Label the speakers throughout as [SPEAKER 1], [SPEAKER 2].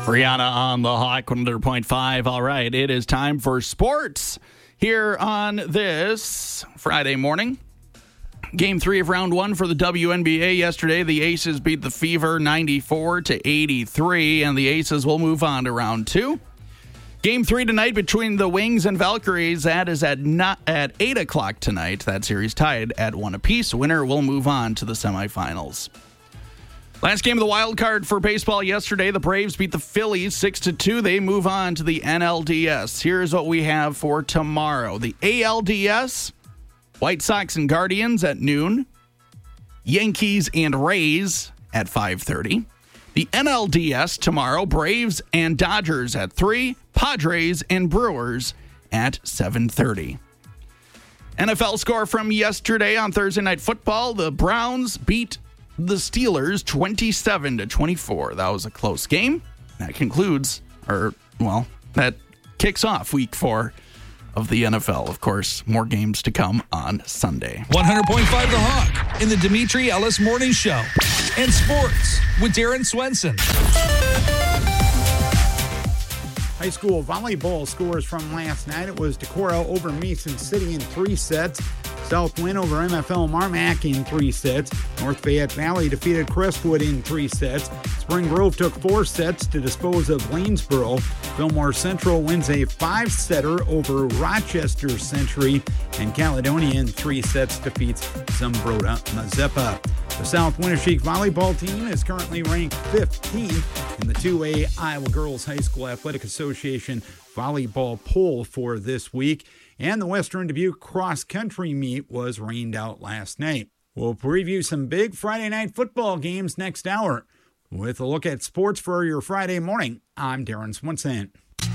[SPEAKER 1] Brianna on the Hawk 100.5. All right, it is time for sports here on this Friday morning. Game 3 of round 1 for the WNBA yesterday. The Aces beat the Fever 94-83, and the Aces will move on to round 2. Game 3 tonight between the Wings and Valkyries. That is at 8 o'clock tonight. That series tied at 1 apiece. Winner will move on to the semifinals. Last game of the wild card for baseball yesterday, the Braves beat the Phillies 6-2. They move on to the NLDS. Here's what we have for tomorrow. The ALDS, White Sox and Guardians at noon. Yankees and Rays at 5:30. The NLDS tomorrow, Braves and Dodgers at 3. Padres and Brewers at 7:30. NFL score from yesterday on Thursday Night Football. The Browns beat the Steelers 27-24. That was a close game. That that kicks off week 4 of the NFL. Of course, more games to come on Sunday.
[SPEAKER 2] 100.5 The Hawk in the Dimitri Ellis Morning Show. And sports with Darren Swenson.
[SPEAKER 3] High school volleyball scores from last night. It was Decorah over Mason City in 3 sets. Southwind over MFL Marmac in 3 sets. North Fayette Valley defeated Crestwood in 3 sets. Spring Grove took 4 sets to dispose of Lanesboro. Fillmore Central wins a 5-setter over Rochester Century. And Caledonia in 3 sets defeats Zumbrota Mazeppa. The South Winneshiek volleyball team is currently ranked 15th in the 2A Iowa Girls High School Athletic Association volleyball poll for this week. And the Western Dubuque cross-country meet was rained out last night. We'll preview some big Friday night football games next hour. With a look at sports for your Friday morning, I'm Darren Swenson.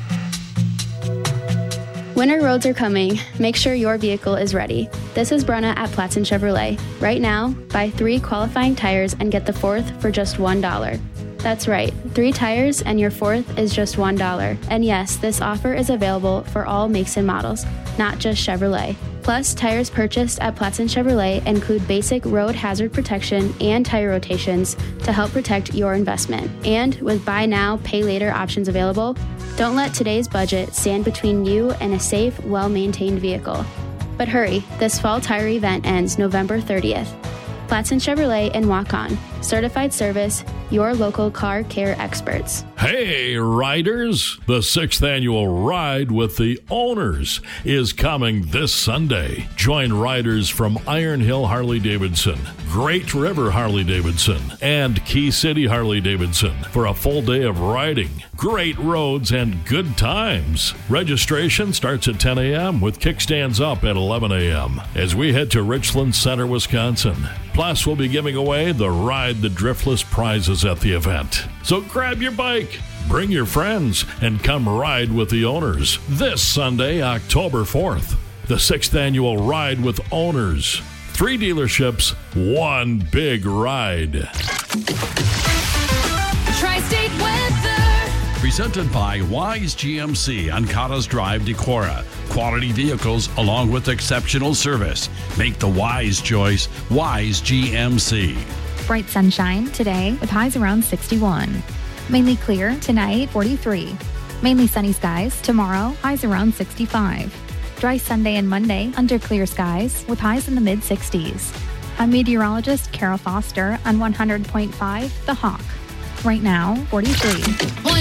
[SPEAKER 4] Winter roads are coming. Make sure your vehicle is ready. This is Brenna at Platson Chevrolet. Right now, buy 3 qualifying tires and get the 4th for just $1. That's right, 3 tires and your 4th is just $1. And yes, this offer is available for all makes and models, not just Chevrolet. Plus, tires purchased at Platson Chevrolet include basic road hazard protection and tire rotations to help protect your investment. And with buy now, pay later options available, don't let today's budget stand between you and a safe, well-maintained vehicle. But hurry, this fall tire event ends November 30th. Platson Chevrolet and Waukon. Certified service, your local car care experts.
[SPEAKER 5] Hey, riders! The 6th annual Ride with the Owners is coming this Sunday. Join riders from Iron Hill Harley-Davidson, Great River Harley-Davidson, and Key City Harley-Davidson for a full day of riding, great roads, and good times. Registration starts at 10 a.m. with kickstands up at 11 a.m. as we head to Richland Center, Wisconsin. Plus, we'll be giving away the Ride the Driftless prizes at the event. So grab your bike, bring your friends, and come ride with the Owners this Sunday, October 4th. The 6th annual Ride with Owners. 3 dealerships, 1 big ride.
[SPEAKER 6] Tri-State weather.
[SPEAKER 7] Presented by Wise GMC on Cottas Drive, Decorah. Quality vehicles along with exceptional service. Make the wise choice, Wise GMC.
[SPEAKER 8] Bright sunshine today with highs around 61. Mainly clear tonight, 43. Mainly sunny skies tomorrow, highs around 65. Dry Sunday and Monday under clear skies with highs in the mid-60s. I'm meteorologist Kara Foster on 100.5 The Hawk. Right now, 43.